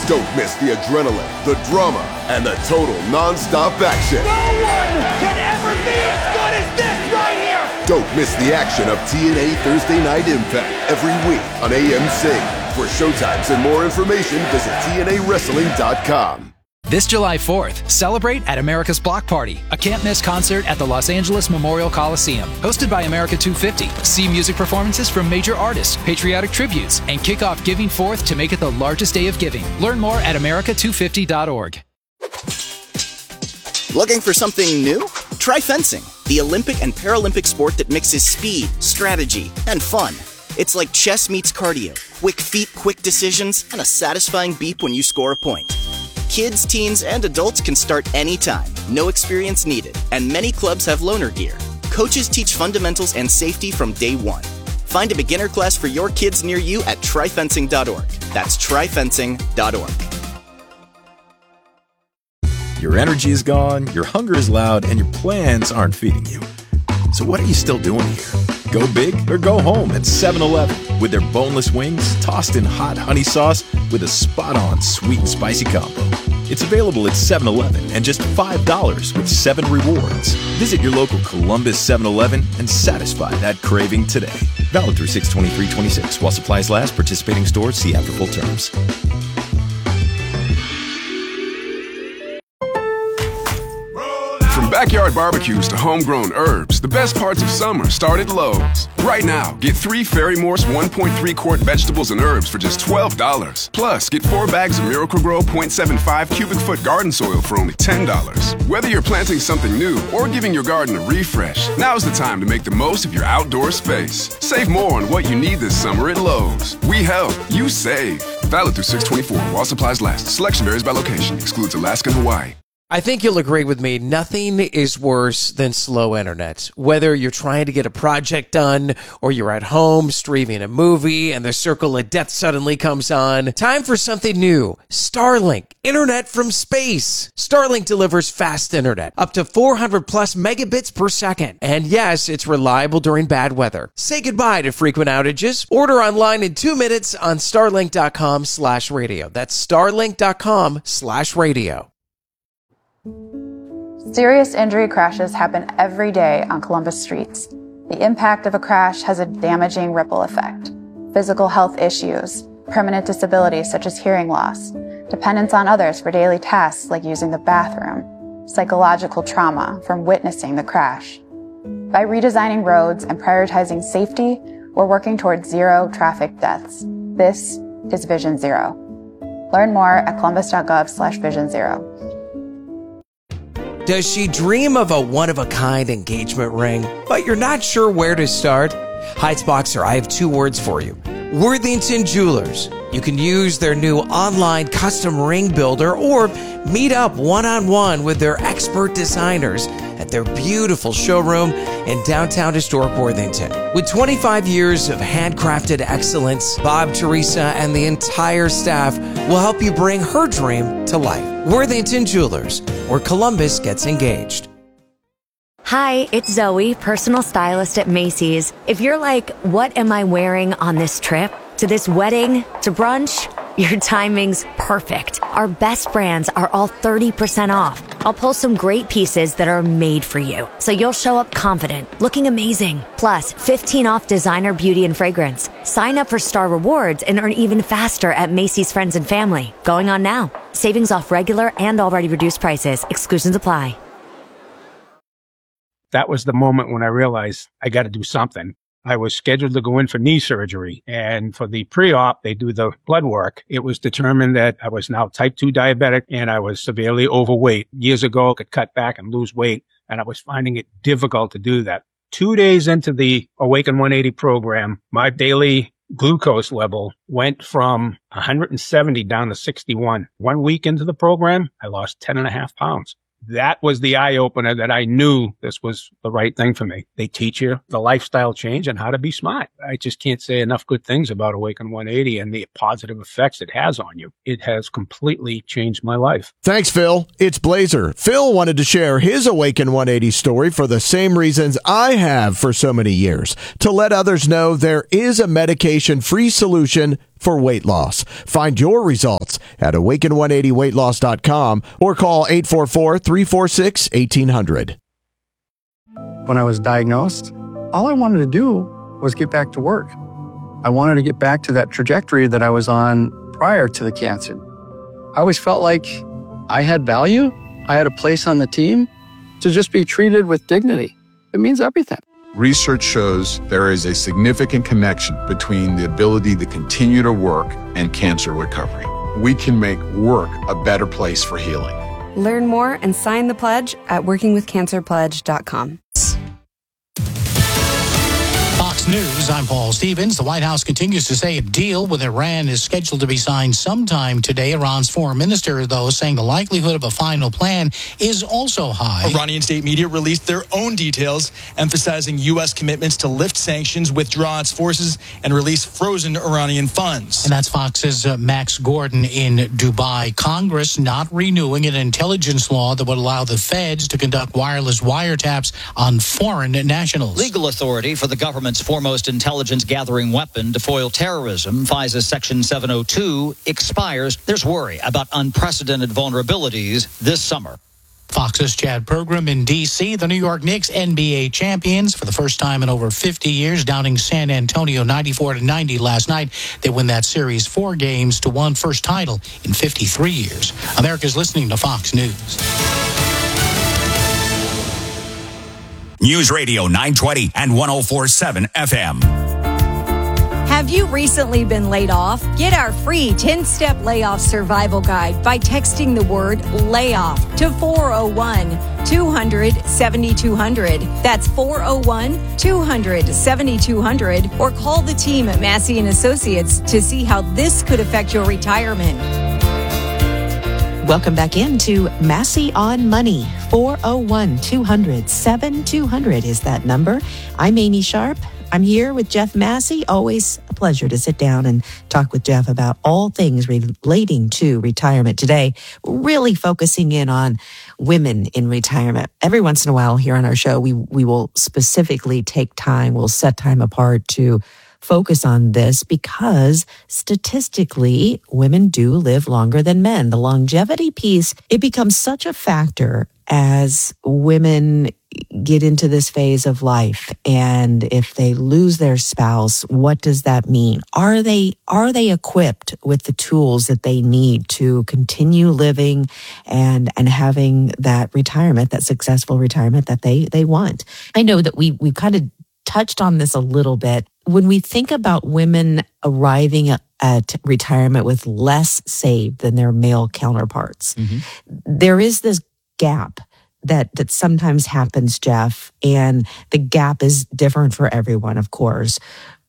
Don't miss the adrenaline, the drama, and the total non-stop action. No one can ever be as good as this right here! Don't miss the action of TNA Thursday Night Impact every week on AMC. For showtimes and more information, visit TNAWrestling.com. This July 4th, celebrate at America's Block Party, a can't-miss concert at the Los Angeles Memorial Coliseum. Hosted by America 250, see music performances from major artists, patriotic tributes, and kick off Giving 4th to make it the largest day of giving. Learn more at america250.org. Looking for something new? Try fencing, the Olympic and Paralympic sport that mixes speed, strategy, and fun. It's like chess meets cardio. Quick feet, quick decisions, and a satisfying beep when you score a point. Kids, teens, and adults can start anytime. No experience needed. And many clubs have loaner gear. Coaches teach fundamentals and safety from day one. Find a beginner class for your kids near you at tryfencing.org. That's tryfencing.org. Your energy is gone, your hunger is loud, and your plans aren't feeding you. So what are you still doing here? Go big or go home at 7-Eleven with their boneless wings tossed in hot honey sauce with a spot-on sweet and spicy combo. It's available at 7-Eleven and just $5 with 7 rewards. Visit your local Columbus 7-Eleven and satisfy that craving today. Valid through 6/23/26 while supplies last. Participating stores see after full terms. From backyard barbecues to homegrown herbs, the best parts of summer start at Lowe's. Right now, get 3 Ferry Morse 1.3 quart vegetables and herbs for just $12. Plus, get 4 bags of Miracle-Gro 0.75 cubic foot garden soil for only $10. Whether you're planting something new or giving your garden a refresh, now's the time to make the most of your outdoor space. Save more on what you need this summer at Lowe's. We help, you save. Valid through 6/24 while supplies last. Selection varies by location. Excludes Alaska and Hawaii. I think you'll agree with me. Nothing is worse than slow internet. Whether you're trying to get a project done or you're at home streaming a movie and the circle of death suddenly comes on, time for something new. Starlink, internet from space. Starlink delivers fast internet, up to 400 plus megabits per second. And yes, it's reliable during bad weather. Say goodbye to frequent outages. Order online in 2 minutes on starlink.com/radio. That's starlink.com/radio. Serious injury crashes happen every day on Columbus streets. The impact of a crash has a damaging ripple effect. Physical health issues, permanent disabilities such as hearing loss, dependence on others for daily tasks like using the bathroom, psychological trauma from witnessing the crash. By redesigning roads and prioritizing safety, we're working towards zero traffic deaths. This is Vision Zero. Learn more at columbus.gov/Vision Zero. Does she dream of a one-of-a-kind engagement ring, but you're not sure where to start? Heights Boxer, I have 2 words for you. Worthington Jewelers. You can use their new online custom ring builder or meet up one-on-one with their expert designers at their beautiful showroom in downtown historic Worthington. With 25 years of handcrafted excellence, Bob, Teresa, and the entire staff will help you bring her dream to life. Worthington Jewelers, where Columbus gets engaged. Hi, it's Zoe, personal stylist at Macy's. If you're like, what am I wearing on this trip? To this wedding? To brunch? Your timing's perfect. Our best brands are all 30% off. I'll pull some great pieces that are made for you, so you'll show up confident, looking amazing. Plus, 15 off designer beauty and fragrance. Sign up for Star Rewards and earn even faster at Macy's Friends and Family. Going on now. Savings off regular and already reduced prices. Exclusions apply. That was the moment when I realized I got to do something. I was scheduled to go in for knee surgery, and for the pre-op, they do the blood work. It was determined that I was now type 2 diabetic and I was severely overweight. Years ago, I could cut back and lose weight, and I was finding it difficult to do that. 2 days into the Awaken 180 program, my daily glucose level went from 170 down to 61. 1 week into the program, I lost 10.5 pounds. That was the eye-opener that I knew this was the right thing for me. They teach you the lifestyle change and how to be smart. I just can't say enough good things about Awaken 180 and the positive effects it has on you. It has completely changed my life. Thanks, Phil. It's Blazer. Phil wanted to share his Awaken 180 story for the same reasons I have for so many years, to let others know there is a medication-free solution for weight loss. Find your results at awaken180weightloss.com or call 844-346-1800. When I was diagnosed, all I wanted to do was get back to work. I wanted to get back to that trajectory that I was on prior to the cancer. I always felt like I had value. I had a place on the team. To just be treated with dignity, it means everything. Research shows there is a significant connection between the ability to continue to work and cancer recovery. We can make work a better place for healing. Learn more and sign the pledge at workingwithcancerpledge.com. Fox News, I'm Paul Stevens. The White House continues to say a deal with Iran is scheduled to be signed sometime today. Iran's foreign minister, though, saying the likelihood of a final plan is also high. Iranian state media released their own details, emphasizing U.S. commitments to lift sanctions, withdraw its forces, and release frozen Iranian funds. And that's Fox's Max Gordon in Dubai. Congress not renewing an intelligence law that would allow the feds to conduct wireless wiretaps on foreign nationals. Legal authority for the government's foremost intelligence gathering weapon to foil terrorism, FISA Section 702, expires. There's worry about unprecedented vulnerabilities this summer. Fox's Chad Pergram in D.C. The New York Knicks, NBA champions for the first time in over 50 years, downing San Antonio 94-90 last night. They win that series 4-1, first title in 53 years. America's listening to Fox News. News Radio 920 and 104.7 FM. Have you recently been laid off? Get our free 10-step layoff survival guide by texting the word layoff to 401-200-7200. That's 401-200-7200, or call the team at Massey & Associates to see how this could affect your retirement. Welcome back into Massey on Money. 401-200-7200 is that number. I'm Amy Sharp. I'm here with Jeff Massey. Always a pleasure to sit down and talk with Jeff about all things relating to retirement. Today, really focusing in on women in retirement. Every once in a while here on our show, we will specifically take time, we'll set time apart to focus on this because statistically, women do live longer than men. The longevity piece, it becomes such a factor as women get into this phase of life. And if they lose their spouse, what does that mean? Are they equipped with the tools that they need to continue living and having that retirement, that successful retirement that they want? I know that we kind of touched on this a little bit. When we think about women arriving at retirement with less saved than their male counterparts, there is this gap that sometimes happens, Jeff, and the gap is different for everyone, of course.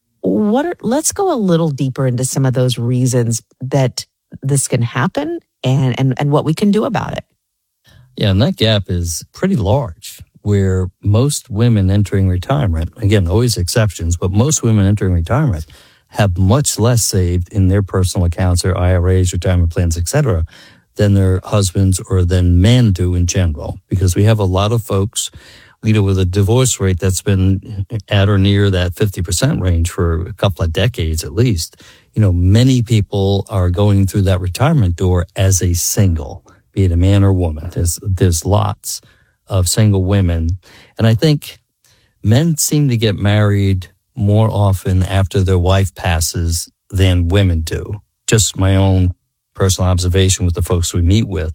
Let's go a little deeper into some of those reasons that this can happen and what we can do about it. Yeah, and that gap is pretty large, where most women entering retirement, again, always exceptions, but most women entering retirement have much less saved in their personal accounts or IRAs, retirement plans, etc., than their husbands or than men do in general. Because we have a lot of folks, with a divorce rate that's been at or near that 50% range for a couple of decades at least. Many people are going through that retirement door as a single, be it a man or woman. There's lots of single women. And I think men seem to get married more often after their wife passes than women do. Just my own personal observation with the folks we meet with.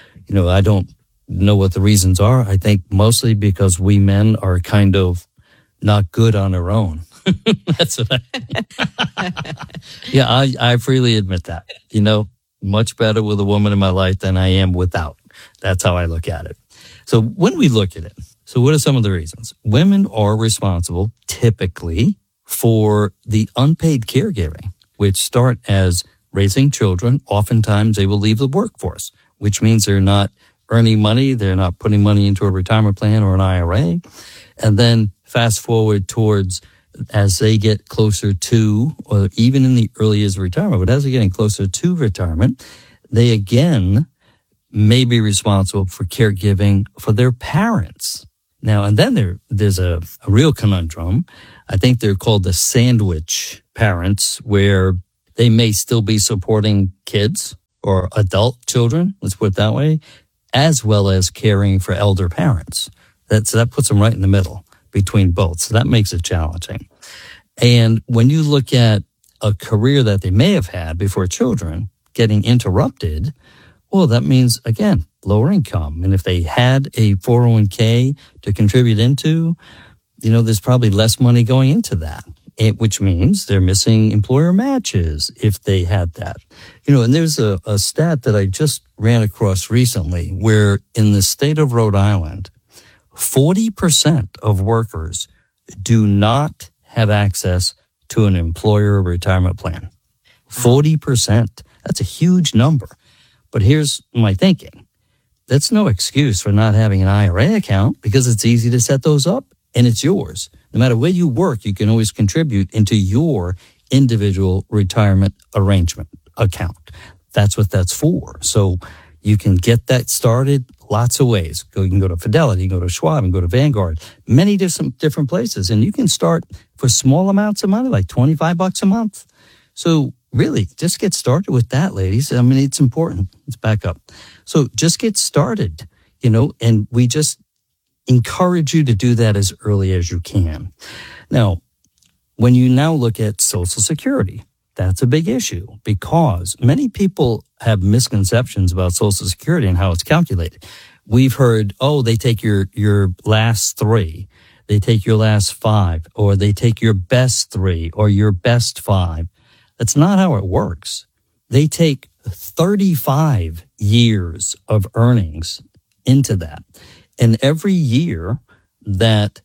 I don't know what the reasons are. I think mostly because we men are kind of not good on our own. That's what I freely admit that. Much better with a woman in my life than I am without. That's how I look at it. So when we look at it, so what are some of the reasons? Women are responsible typically for the unpaid caregiving, which start as raising children. Oftentimes they will leave the workforce, which means they're not earning money. They're not putting money into a retirement plan or an IRA. And then fast forward towards as they get closer to, or even in the early years of retirement, but as they're getting closer to retirement, they again may be responsible for caregiving for their parents. Now, and then there's a real conundrum. I think they're called the sandwich parents, where They may still be supporting kids or adult children, let's put it that way, as well as caring for elder parents. So that puts them right in the middle between both. So that makes it challenging. And when you look at a career that they may have had before children getting interrupted, well, that means, again, lower income. And if they had a 401k to contribute into, there's probably less money going into that, which means they're missing employer matches if they had that. And there's a stat that I just ran across recently where in the state of Rhode Island, 40% of workers do not have access to an employer retirement plan. 40%. That's a huge number. But here's my thinking. That's no excuse for not having an IRA account because it's easy to set those up and it's yours. No matter where you work, you can always contribute into your individual retirement arrangement account. That's what that's for. So you can get that started lots of ways. You can go to Fidelity, you can go to Schwab, and go to Vanguard, many different places. And you can start for small amounts of money, like $25 a month. So really, just get started with that, ladies. I mean, it's important. Let's back up. So just get started, and we just encourage you to do that as early as you can. Now, when you now look at Social Security, that's a big issue because many people have misconceptions about Social Security and how it's calculated. We've heard, they take your last 3, they take your last 5, or they take your best 3 or your best 5. That's not how it works. They take 35 years of earnings into that. And every year that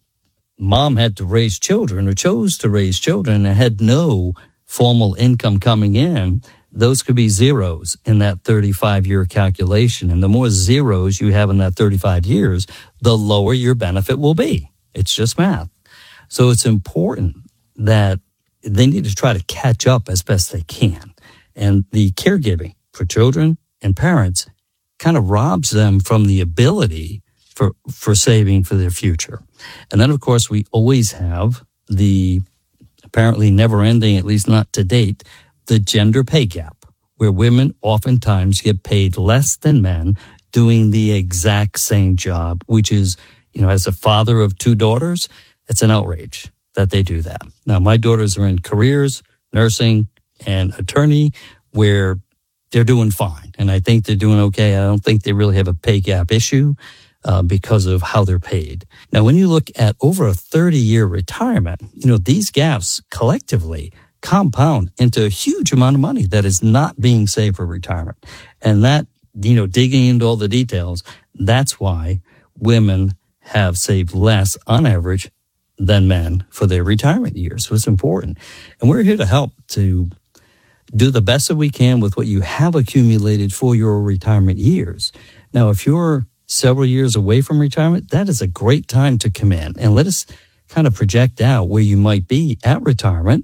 mom had to raise children or chose to raise children and had no formal income coming in, those could be zeros in that 35-year calculation. And the more zeros you have in that 35 years, the lower your benefit will be. It's just math. So it's important that they need to try to catch up as best they can. And the caregiving for children and parents kind of robs them from the ability for saving for their future. And then, of course, we always have the apparently never ending, at least not to date, the gender pay gap, where women oftentimes get paid less than men doing the exact same job, which is, as a father of 2 daughters, it's an outrage that they do that. Now, my daughters are in careers, nursing, and attorney, where they're doing fine. And I think they're doing okay. I don't think they really have a pay gap issue because of how they're paid. Now, when you look at over a 30-year retirement, these gaps collectively compound into a huge amount of money that is not being saved for retirement. And that, digging into all the details, that's why women have saved less on average than men for their retirement years. So it's important. And we're here to help to do the best that we can with what you have accumulated for your retirement years. Now, if you're several years away from retirement, that is a great time to come in and let us kind of project out where you might be at retirement.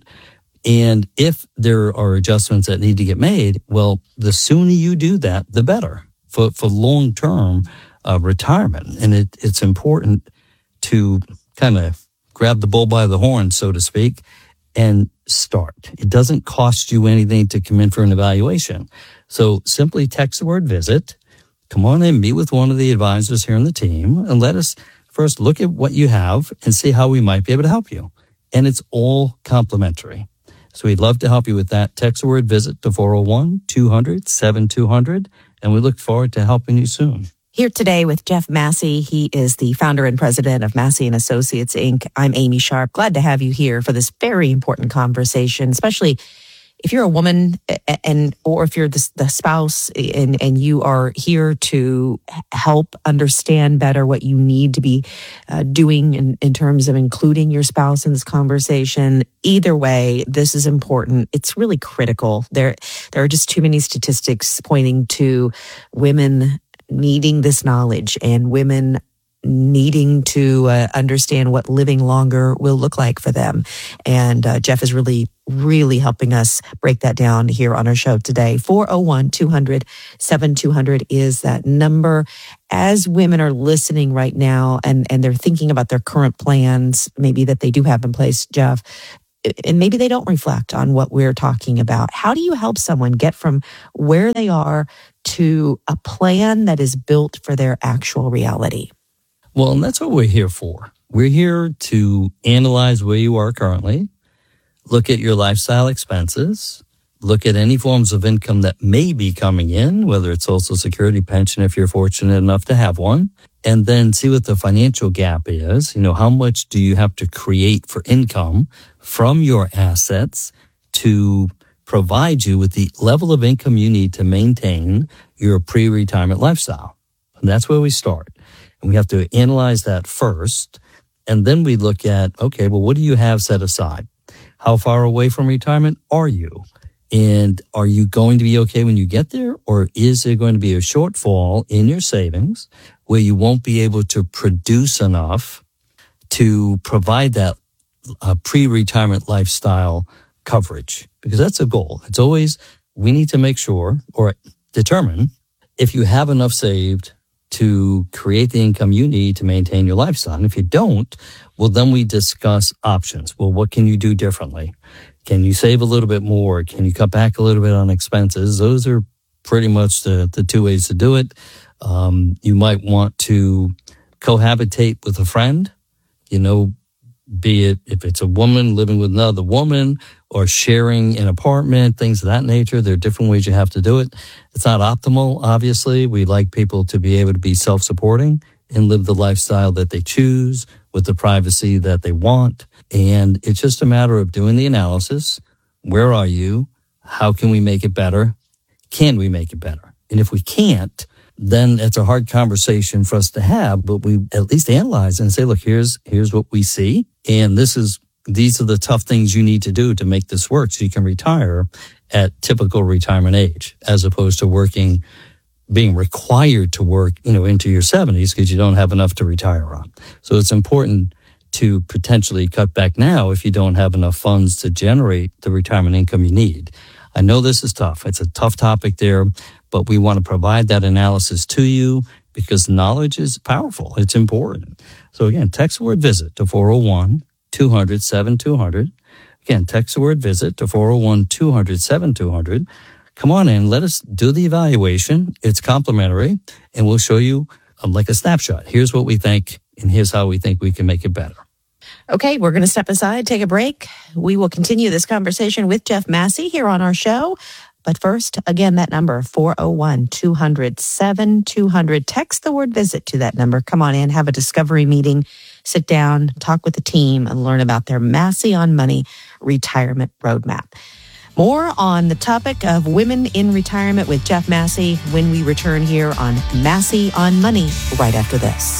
And if there are adjustments that need to get made, well, the sooner you do that, the better for long-term retirement. And it's important to kind of grab the bull by the horn, so to speak, and start. It doesn't cost you anything to come in for an evaluation. So simply text the word visit. Come on in, meet with one of the advisors here on the team, and let us first look at what you have and see how we might be able to help you. And it's all complimentary. So we'd love to help you with that. Text the word visit to 401-200-7200, and we look forward to helping you soon. Here today with Jeff Massey. He is the founder and president of Massey & Associates, Inc. I'm Amy Sharp. Glad to have you here for this very important conversation, especially if you're a woman or if you're the spouse and you are here to help understand better what you need to be doing in terms of including your spouse in this conversation. Either way, this is important. It's really critical. There are just too many statistics pointing to women needing this knowledge and women needing to understand what living longer will look like for them. And Jeff is really helping us break that down here on our show today. 401-200-7200 is that number. As women are listening right now and they're thinking about their current plans, maybe that they do have in place, Jeff, and maybe they don't reflect on what we're talking about. How do you help someone get from where they are to a plan that is built for their actual reality? Well, and that's what we're here for. We're here to analyze where you are currently, look at your lifestyle expenses, look at any forms of income that may be coming in, whether it's Social Security, pension, if you're fortunate enough to have one, and then see what the financial gap is. How much do you have to create for income from your assets to provide you with the level of income you need to maintain your pre-retirement lifestyle? And that's where we start. And we have to analyze that first. And then we look at, okay, well, what do you have set aside? How far away from retirement are you? And are you going to be okay when you get there? Or is there going to be a shortfall in your savings where you won't be able to produce enough to provide that pre-retirement lifestyle coverage? Because that's a goal. It's always, we need to make sure or determine if you have enough saved to create the income you need to maintain your lifestyle. And if you don't, well, then we discuss options. Well, what can you do differently? Can you save a little bit more? Can you cut back a little bit on expenses? Those are pretty much the two ways to do it. You might want to cohabitate with a friend, be it if it's a woman living with another woman or sharing an apartment, things of that nature. There are different ways you have to do it. It's not optimal, obviously. We like people to be able to be self-supporting and live the lifestyle that they choose with the privacy that they want. And it's just a matter of doing the analysis. Where are you? How can we make it better? Can we make it better? And if we can't, then it's a hard conversation for us to have, but we at least analyze and say, look, here's what we see. And these are the tough things you need to do to make this work so you can retire at typical retirement age, as opposed to being required to work, into your 70s because you don't have enough to retire on. So it's important to potentially cut back now if you don't have enough funds to generate the retirement income you need. I know this is tough. It's a tough topic there, but we want to provide that analysis to you because knowledge is powerful. It's important. So again, text the word VISIT to 401-200-7200. Again, text the word VISIT to 401-200-7200. Come on in, let us do the evaluation. It's complimentary, and we'll show you like a snapshot. Here's what we think, and here's how we think we can make it better. Okay, we're going to step aside, take a break. We will continue this conversation with Jeff Massey here on our show. But first, again, that number, 401-200-7200. Text the word VISIT to that number. Come on in, have a discovery meeting, sit down, talk with the team, and learn about their Massey on Money retirement roadmap. More on the topic of women in retirement with Jeff Massey when we return here on Massey on Money right after this.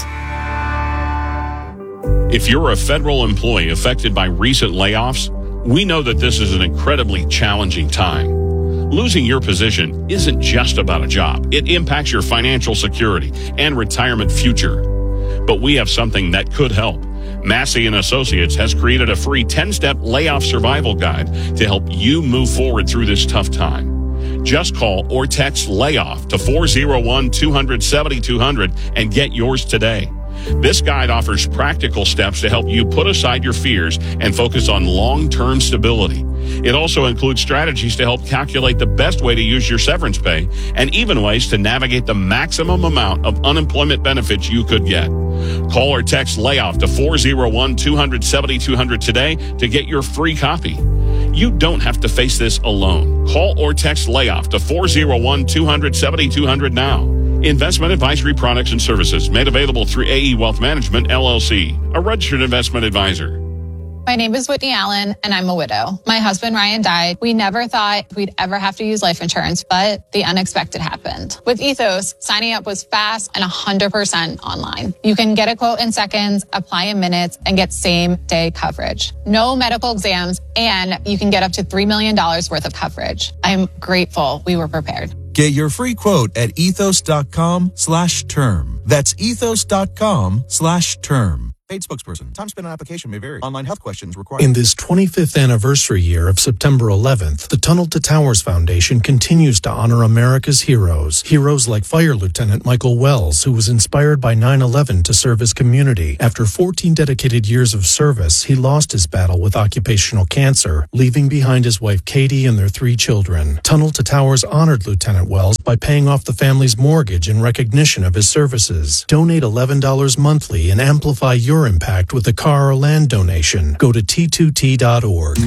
If you're a federal employee affected by recent layoffs, we know that this is an incredibly challenging time. Losing your position isn't just about a job. It impacts your financial security and retirement future. But we have something that could help. Massey & Associates has created a free 10-step layoff survival guide to help you move forward through this tough time. Just call or text LAYOFF to 401-200-7200 and get yours today. This guide offers practical steps to help you put aside your fears and focus on long-term stability. It also includes strategies to help calculate the best way to use your severance pay and even ways to navigate the maximum amount of unemployment benefits you could get. Call or text LAYOFF to 401-200-7200 today to get your free copy. You don't have to face this alone. Call or text LAYOFF to 401-200-7200 now. Investment advisory products and services made available through AE Wealth Management, LLC, a registered investment advisor. My name is Whitney Allen, and I'm a widow. My husband, Ryan, died. We never thought we'd ever have to use life insurance, but the unexpected happened. With Ethos, signing up was fast and 100% online. You can get a quote in seconds, apply in minutes, and get same-day coverage. No medical exams, and you can get up to $3 million worth of coverage. I'm grateful we were prepared. Get your free quote at ethos.com/term. That's ethos.com/term. Paid spokesperson. Time spent on application may vary. Online health questions required. In this 25th anniversary year of September 11th, the Tunnel to Towers Foundation continues to honor America's heroes. Heroes like Fire Lieutenant Michael Wells, who was inspired by 9/11 to serve his community. After 14 dedicated years of service, he lost his battle with occupational cancer, leaving behind his wife Katie and their 3 children. Tunnel to Towers honored Lieutenant Wells by paying off the family's mortgage in recognition of his services. Donate $11 monthly and amplify your impact with a car or land donation. Go to T2T.org.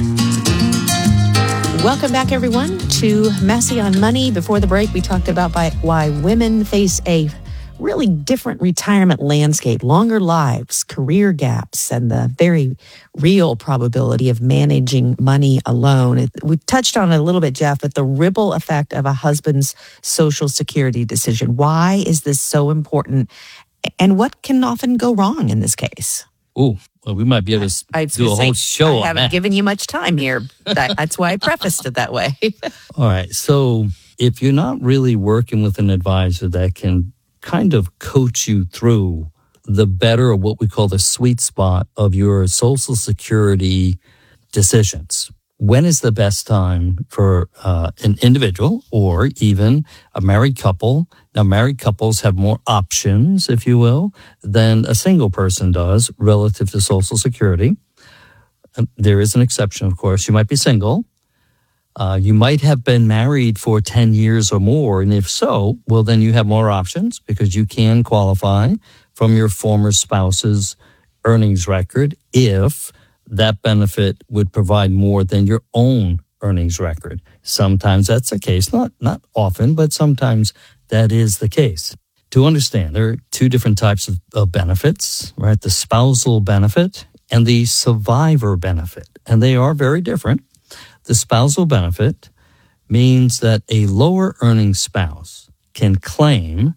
Welcome back, everyone, to Massey on Money. Before the break, we talked about why women face a really different retirement landscape, longer lives, career gaps, and the very real probability of managing money alone. We touched on it a little bit, Jeff, but the ripple effect of a husband's Social Security decision. Why is this so important? And what can often go wrong in this case? Oh, well, we might be able to do a whole show on that. I haven't given you much time here. That's why I prefaced it that way. All right. So if you're not really working with an advisor that can kind of coach you through the better, or what we call the sweet spot of your Social Security decisions, when is the best time for an individual or even a married couple? Now, married couples have more options, if you will, than a single person does relative to Social Security. There is an exception, of course. You might be single. You might have been married for 10 years or more. And if so, well, then you have more options because you can qualify from your former spouse's earnings record if that benefit would provide more than your own earnings record. Sometimes that's the case, not often, but sometimes that is the case. To understand, there are 2 different types of benefits, right? The spousal benefit and the survivor benefit, and they are very different. The spousal benefit means that a lower earning spouse can claim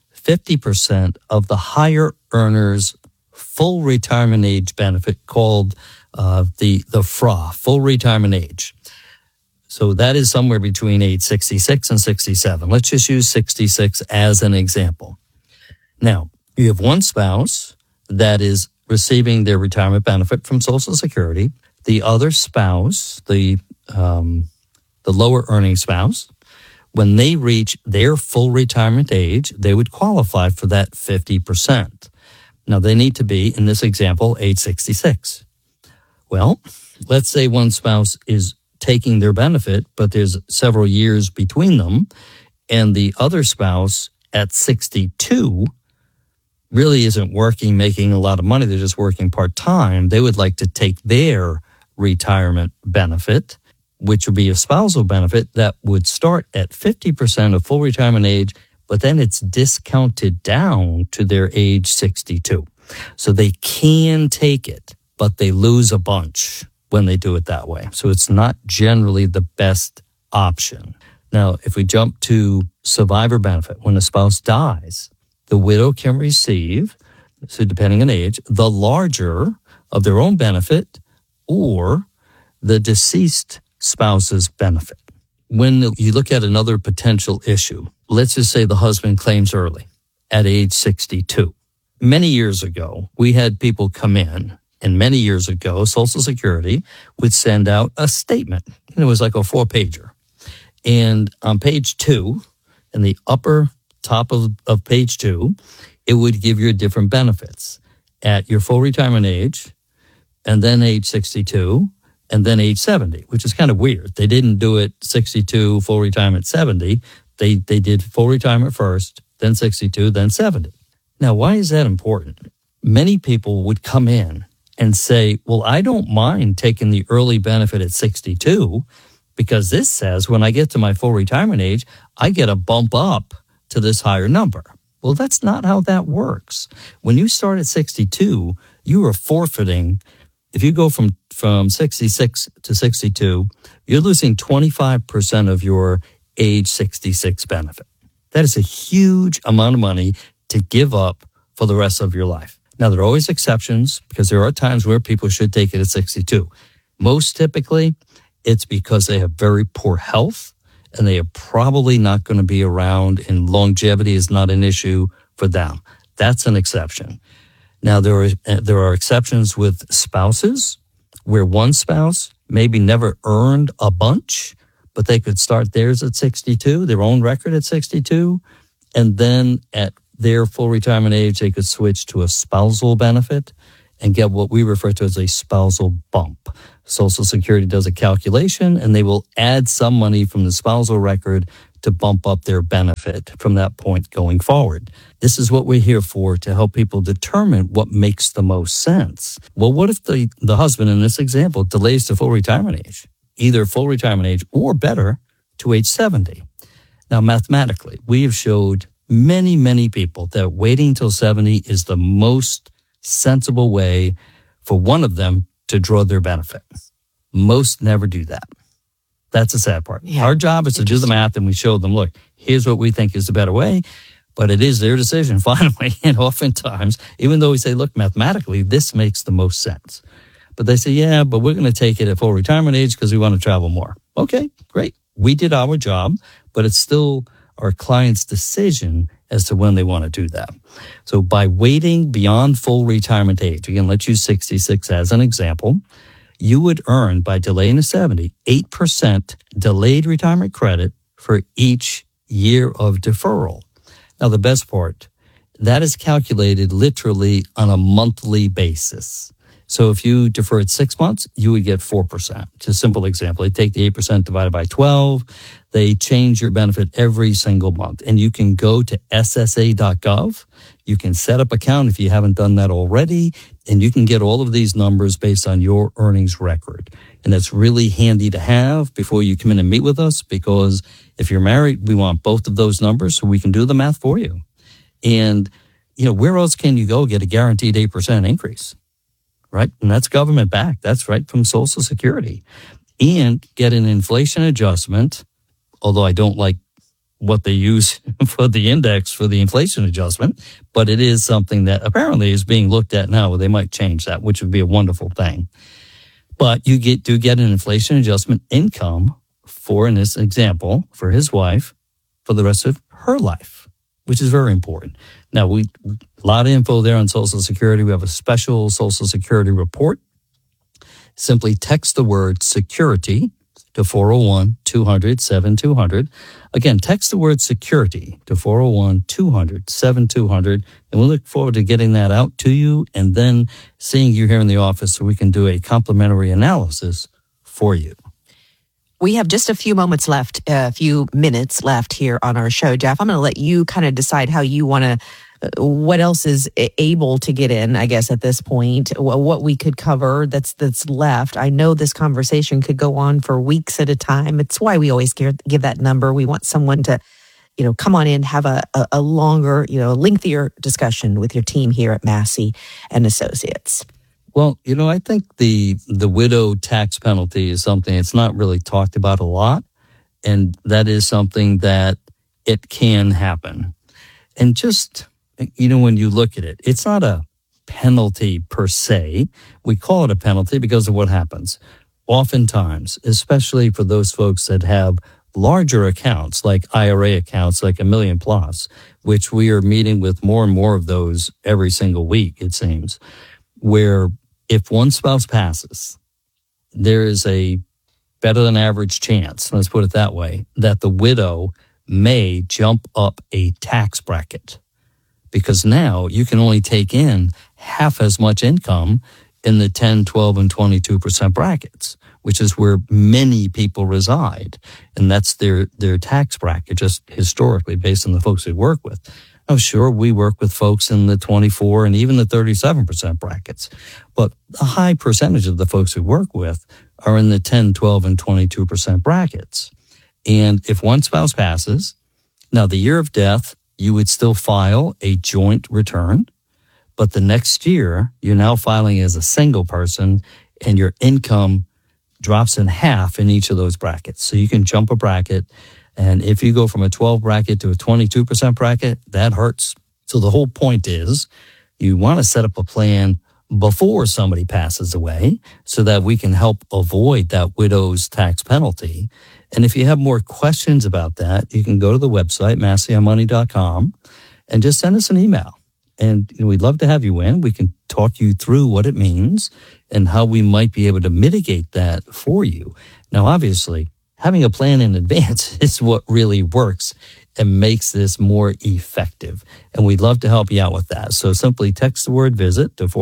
50% of the higher earner's full retirement age benefit called the FRA, full retirement age. So that is somewhere between age 66 and 67. Let's just use 66 as an example. Now, you have one spouse that is receiving their retirement benefit from Social Security. The other spouse, the lower earning spouse, when they reach their full retirement age, they would qualify for that 50%. Now, they need to be, in this example, age 66. Well, let's say one spouse is taking their benefit, but there's several years between them, and the other spouse at 62 really isn't working, making a lot of money. They're just working part-time. They would like to take their retirement benefit, which would be a spousal benefit that would start at 50% of full retirement age, but then it's discounted down to their age 62. So they can take it, but they lose a bunch when they do it that way. So it's not generally the best option. Now, if we jump to survivor benefit, when a spouse dies, the widow can receive, so depending on age, the larger of their own benefit or the deceased spouse's benefit. When you look at another potential issue, let's just say the husband claims early at age 62. Many years ago, we had people come in, and many years ago, Social Security would send out a statement. And it was like a 4-pager. And on page 2, in the upper top of page 2, it would give you different benefits at your full retirement age, and then age 62, and then age 70, which is kind of weird. They didn't do it 62, full retirement 70. They did full retirement first, then 62, then 70. Now, why is that important? Many people would come in and say, well, I don't mind taking the early benefit at 62 because this says when I get to my full retirement age, I get a bump up to this higher number. Well, that's not how that works. When you start at 62, you are forfeiting. If you go from 66 to 62, you're losing 25% of your age 66 benefit. That is a huge amount of money to give up for the rest of your life. Now, there are always exceptions because there are times where people should take it at 62. Most typically, it's because they have very poor health and they are probably not going to be around and longevity is not an issue for them. That's an exception. Now, there are exceptions with spouses where one spouse maybe never earned a bunch, but they could start theirs at 62, their own record at 62, and then at their full retirement age, they could switch to a spousal benefit and get what we refer to as a spousal bump. Social Security does a calculation, and they will add some money from the spousal record to bump up their benefit from that point going forward. This is what we're here for, to help people determine what makes the most sense. Well, what if the husband in this example delays to full retirement age, either full retirement age or better to age 70? Now, mathematically, we have showed many, many people that waiting till 70 is the most sensible way for one of them to draw their benefit. Most never do that. That's the sad part. Yeah. Our job is to do the math, and we show them, look, here's what we think is the better way, but it is their decision finally. And oftentimes, even though we say, look, mathematically, this makes the most sense. But they say, yeah, but we're going to take it at full retirement age because we want to travel more. Okay, great. We did our job, but it's still our client's decision as to when they want to do that. So by waiting beyond full retirement age, again, let's use 66 as an example, you would earn, by delaying to 70, 8% delayed retirement credit for each year of deferral. Now, the best part, that is calculated literally on a monthly basis. So if you deferred 6 months, you would get 4%. It's a simple example. They take the 8% divided by 12. They change your benefit every single month. And you can go to SSA.gov. You can set up an account if you haven't done that already. And you can get all of these numbers based on your earnings record. And that's really handy to have before you come in and meet with us, because if you're married, we want both of those numbers so we can do the math for you. And, where else can you go get a guaranteed 8% increase? Right? And that's government backed. That's right from Social Security. And get an inflation adjustment, although I don't like what they use for the index for the inflation adjustment, but it is something that apparently is being looked at now. They might change that, which would be a wonderful thing. But you do get an inflation adjustment income for, in this example, for his wife for the rest of her life, which is very important. Now, a lot of info there on Social Security. We have a special Social Security report. Simply text the word security to 401-200-7200. Again, text the word security to 401-200-7200. And we look forward to getting that out to you and then seeing you here in the office so we can do a complimentary analysis for you. We have just a few minutes left here on our show, Jeff. I'm going to let you kind of decide how you want to, what else is able to get in, I guess, at this point, what we could cover that's left. I know this conversation could go on for weeks at a time. It's why we always give that number. We want someone to, come on in, have a longer, lengthier discussion with your team here at Massey and Associates. Well, I think the widow tax penalty is something that's not really talked about a lot. And that is something that it can happen. And just, when you look at it, it's not a penalty per se. We call it a penalty because of what happens. Oftentimes, especially for those folks that have larger accounts, like IRA accounts, like $1 million plus, which we are meeting with more and more of those every single week, it seems, where if one spouse passes, there is a better than average chance, let's put it that way, that the widow may jump up a tax bracket, because now you can only take in half as much income in the 10, 12, and 22% brackets, which is where many people reside. And that's their tax bracket, just historically based on the folks we work with. Oh, sure, we work with folks in the 24 and even the 37% brackets. But a high percentage of the folks we work with are in the 10, 12, and 22% brackets. And if one spouse passes, now the year of death, you would still file a joint return. But the next year, you're now filing as a single person, and your income drops in half in each of those brackets. So you can jump a bracket. And if you go from a 12 bracket to a 22% bracket, that hurts. So the whole point is you want to set up a plan before somebody passes away so that we can help avoid that widow's tax penalty. And if you have more questions about that, you can go to the website, MasseyOnMoney.com, and just send us an email. And we'd love to have you in. We can talk you through what it means and how we might be able to mitigate that for you. Now, obviously, having a plan in advance is what really works and makes this more effective. And we'd love to help you out with that. So simply text the word visit to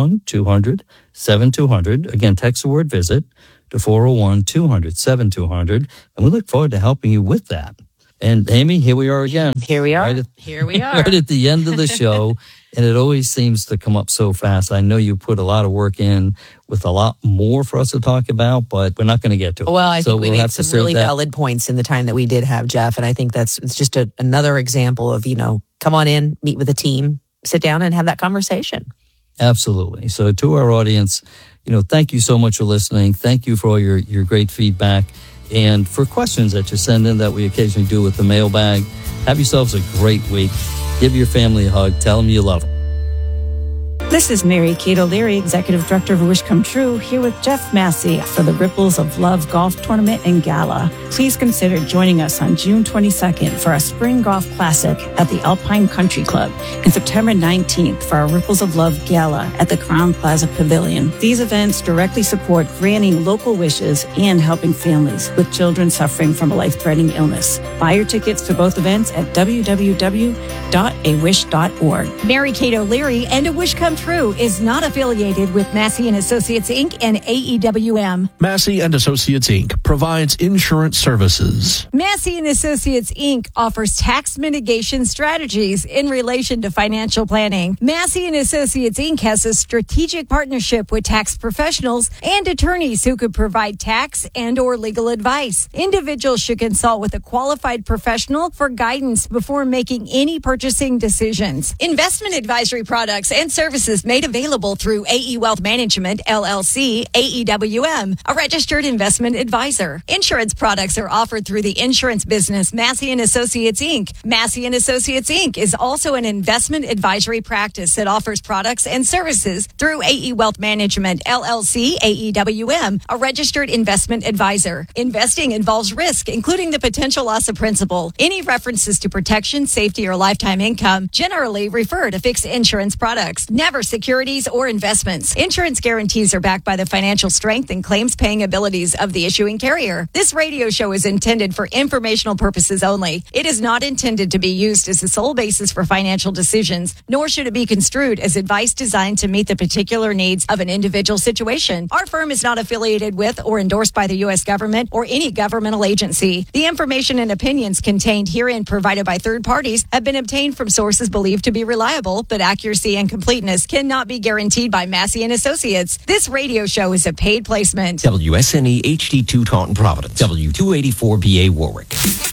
401-200-7200. Again, text the word visit to 401-200-7200. And we look forward to helping you with that. And Amy, here we are again. Here we are. Right Right at the end of the show. And it always seems to come up so fast. I know you put a lot of work in with a lot more for us to talk about, but we're not going to get to it. Well, I think we we'll made some really valid points in the time that we did have, Jeff. And I think it's just another example of, come on in, meet with a team, sit down and have that conversation. Absolutely. So to our audience, thank you so much for listening. Thank you for all your great feedback and for questions that you send in that we occasionally do with the mailbag. Have yourselves a great week. Give your family a hug. Tell them you love them. This is Mary Kate O'Leary, Executive Director of Wish Come True, here with Jeff Massey for the Ripples of Love Golf Tournament and Gala. Please consider joining us on June 22nd for our Spring Golf Classic at the Alpine Country Club and September 19th for our Ripples of Love Gala at the Crown Plaza Pavilion. These events directly support granting local wishes and helping families with children suffering from a life-threatening illness. Buy your tickets to both events at www.awish.org. Mary Kate O'Leary and A Wish Come True is not affiliated with Massey & Associates, Inc. and AEWM. Massey & Associates, Inc. provides insurance services. Massey & Associates, Inc. offers tax mitigation strategies in relation to financial planning. Massey & Associates, Inc. has a strategic partnership with tax professionals and attorneys who could provide tax and or legal advice. Individuals should consult with a qualified professional for guidance before making any purchasing decisions. Investment advisory products and services made available through AE Wealth Management, LLC, AEWM, a registered investment advisor. Insurance products are offered through the insurance business Massey & Associates, Inc. Massey & Associates, Inc. is also an investment advisory practice that offers products and services through AE Wealth Management, LLC, AEWM, a registered investment advisor. Investing involves risk, including the potential loss of principal. Any references to protection, safety, or lifetime income generally refer to fixed insurance products, never securities or investments. Insurance guarantees are backed by the financial strength and claims paying abilities of the issuing carrier. This radio show is intended for informational purposes only. It is not intended to be used as the sole basis for financial decisions, nor should it be construed as advice designed to meet the particular needs of an individual situation. Our firm is not affiliated with or endorsed by the U.S. government or any governmental agency. The information and opinions contained herein provided by third parties have been obtained from sources believed to be reliable, but accuracy and completeness cannot be guaranteed by Massey & Associates. This radio show is a paid placement. WSNE HD2 Taunton Providence. W284BA Warwick.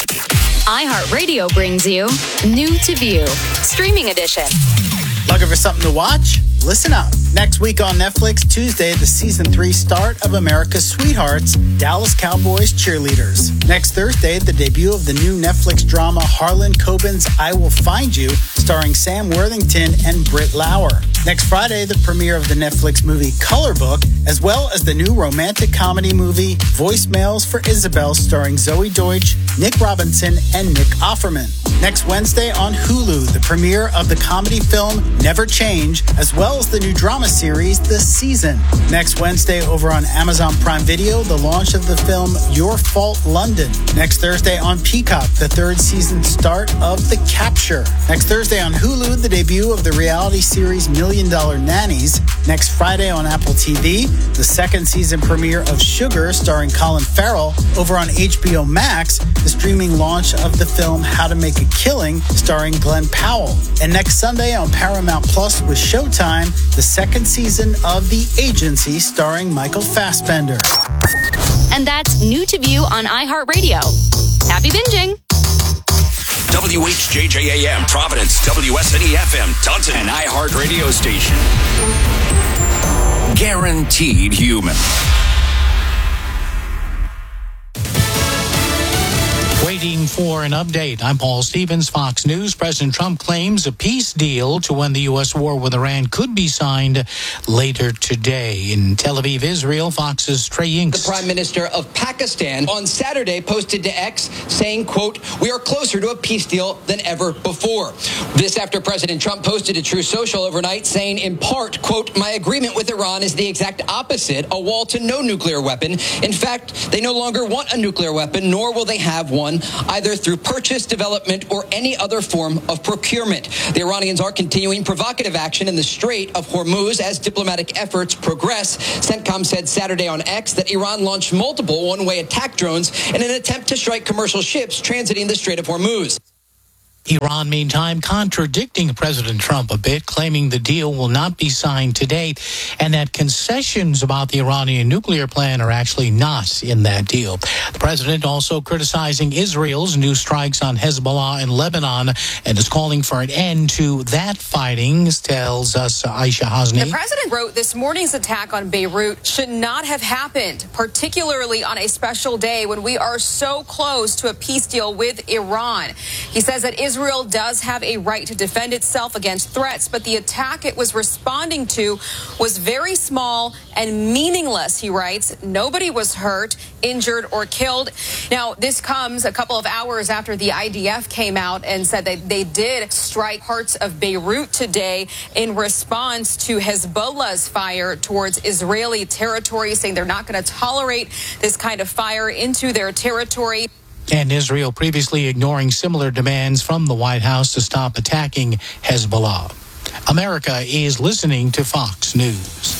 iHeartRadio brings you New to View, Streaming Edition. Looking for something to watch? Listen up. Next week on Netflix, Tuesday, the Season 3 start of America's Sweethearts, Dallas Cowboys Cheerleaders. Next Thursday, the debut of the new Netflix drama Harlan Coben's I Will Find You, starring Sam Worthington and Britt Lauer. Next Friday, the premiere of the Netflix movie Color Book, as well as the new romantic comedy movie Voicemails for Isabel, starring Zoe Deutsch, Nick Robinson, and Nick Offerman. Next Wednesday on Hulu, the premiere of the comedy film Never Change, as well as the new drama series The Season. Next Wednesday over on Amazon Prime Video, the launch of the film Your Fault London. Next Thursday on Peacock, the third season start of The Capture. Next Thursday on Hulu, the debut of the reality series $1 Million Nannies. Next Friday on Apple TV, the second season premiere of Sugar, starring Colin Farrell. Over on HBO Max, the streaming launch of the film How to Make a Killing, starring Glenn Powell. And next Sunday on Paramount Plus with Showtime, the second season of The Agency, starring Michael Fassbender. And that's New to View on iHeartRadio. Happy binging. WHJJAM Providence, WSNE FM Taunton, and iHeart Radio Station. Guaranteed human. Waiting for an update. I'm Paul Stevens, Fox News. President Trump claims a peace deal to end the U.S. war with Iran could be signed later today. In Tel Aviv, Israel, Fox's Trey Inks. The Prime Minister of Pakistan on Saturday posted to X saying, quote, "We are closer to a peace deal than ever before." This after President Trump posted to Truth Social overnight saying, in part, quote, "My agreement with Iran is the exact opposite, a wall to no nuclear weapon. In fact, they no longer want a nuclear weapon, nor will they have one, either through purchase, development, or any other form of procurement." The Iranians are continuing provocative action in the Strait of Hormuz as diplomatic efforts progress. CENTCOM said Saturday on X that Iran launched multiple one-way attack drones in an attempt to strike commercial ships transiting the Strait of Hormuz. Iran, meantime, contradicting President Trump a bit, claiming the deal will not be signed today and that concessions about the Iranian nuclear plan are actually not in that deal. The president also criticizing Israel's new strikes on Hezbollah in Lebanon and is calling for an end to that fighting, tells us Aisha Hasni. The president wrote this morning's attack on Beirut should not have happened, particularly on a special day when we are so close to a peace deal with Iran. He says that Israel does have a right to defend itself against threats, but the attack it was responding to was very small and meaningless, he writes. Nobody was hurt, injured, or killed. Now, this comes a couple of hours after the IDF came out and said that they did strike parts of Beirut today in response to Hezbollah's fire towards Israeli territory, saying they're not going to tolerate this kind of fire into their territory. And Israel previously ignoring similar demands from the White House to stop attacking Hezbollah. America is listening to Fox News.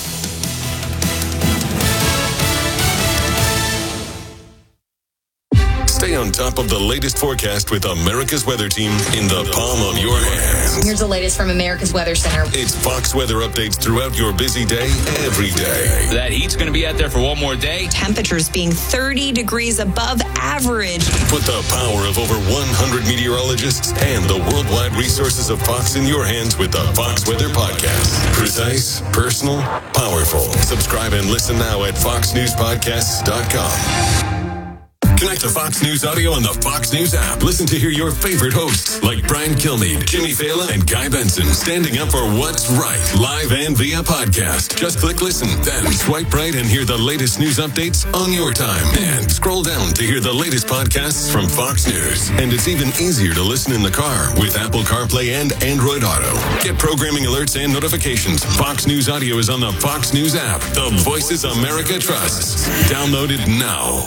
Stay on top of the latest forecast with America's Weather Team in the palm of your hand. Here's the latest from America's Weather Center. It's Fox weather updates throughout your busy day, every day. That heat's going to be out there for one more day. Temperatures being 30 degrees above average. Put the power of over 100 meteorologists and the worldwide resources of Fox in your hands with the Fox Weather Podcast. Precise, personal, powerful. Subscribe and listen now at foxnewspodcasts.com. Connect to Fox News Audio on the Fox News app. Listen to hear your favorite hosts like Brian Kilmeade, Jimmy Fallon, and Guy Benson standing up for what's right, live and via podcast. Just click listen, then swipe right and hear the latest news updates on your time. And scroll down to hear the latest podcasts from Fox News. And it's even easier to listen in the car with Apple CarPlay and Android Auto. Get programming alerts and notifications. Fox News Audio is on the Fox News app. The voices America trusts. Download it now.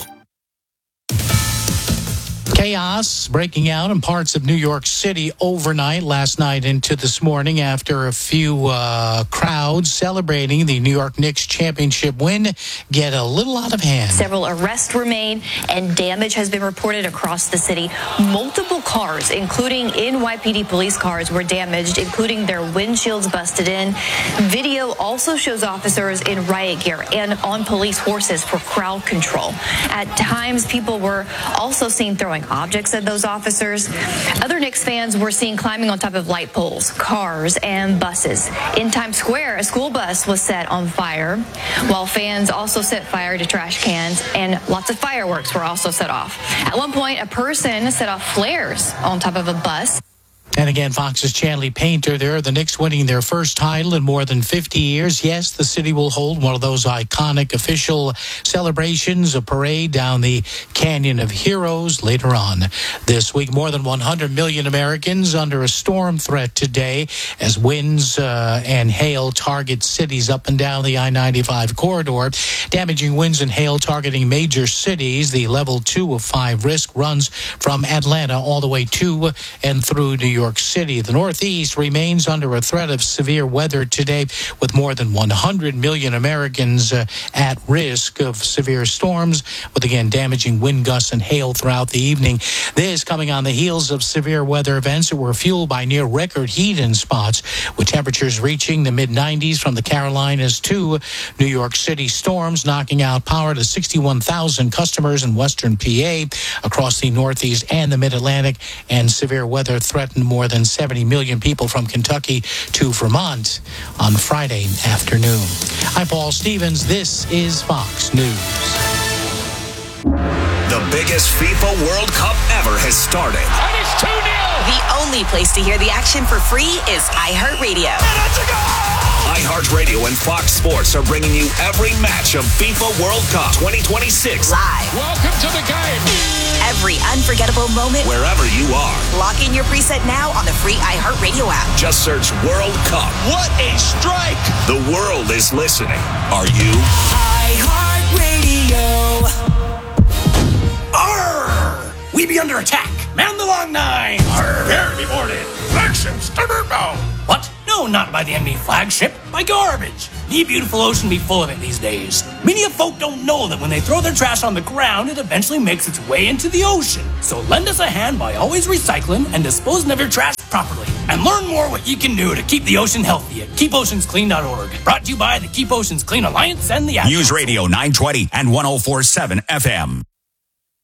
Chaos breaking out in parts of New York City overnight, last night into this morning, after a few crowds celebrating the New York Knicks championship win get a little out of hand. Several arrests were made and damage has been reported across the city. Multiple cars, including NYPD police cars, were damaged, including their windshields busted in. Video also shows officers in riot gear and on police horses for crowd control. At times, people were also seen throwing objects at those officers. Other Knicks fans were seen climbing on top of light poles, cars, and buses. In Times Square, a school bus was set on fire, while fans also set fire to trash cans, and lots of fireworks were also set off. At one point, a person set off flares on top of a bus. And again, Fox's Chanley Painter there, the Knicks winning their first title in more than 50 years. Yes, the city will hold one of those iconic official celebrations, a parade down the Canyon of Heroes later on this week. More than 100 million Americans under a storm threat today as winds and hail target cities up and down the I-95 corridor. Damaging winds and hail targeting major cities. The level 2 of 5 risk runs from Atlanta all the way to and through New York City. The Northeast remains under a threat of severe weather today, with more than 100 million Americans at risk of severe storms, with again damaging wind gusts and hail throughout the evening. This coming on the heels of severe weather events that were fueled by near record heat in spots, with temperatures reaching the mid-90s from the Carolinas to New York City. Storms knocking out power to 61,000 customers in western PA, across the Northeast and the Mid-Atlantic, and severe weather threatened more than 70 million people from Kentucky to Vermont on Friday afternoon. I'm Paul Stevens. This is Fox News. The biggest FIFA World Cup ever ever has started. And it's 2-0. The only place to hear the action for free is iHeartRadio. And it's a goal! iHeartRadio and Fox Sports are bringing you every match of FIFA World Cup 2026 live. Welcome to the game. Every unforgettable moment, wherever you are. Lock in your preset now on the free iHeartRadio app. Just search World Cup. What a strike! The world is listening. Are you? iHeartRadio. Arr! We be under attack. Man the long nine. Arr! Dare be boarded. Flagship starboard bow. What? No, not by the enemy flagship. By garbage. The beautiful ocean be full of it these days. Many of folk don't know that when they throw their trash on the ground, it eventually makes its way into the ocean. So lend us a hand by always recycling and disposing of your trash properly. And learn more what you can do to keep the ocean healthy at keepoceansclean.org. Brought to you by the Keep Oceans Clean Alliance and the Ad News Radio 920 and 104.7 FM.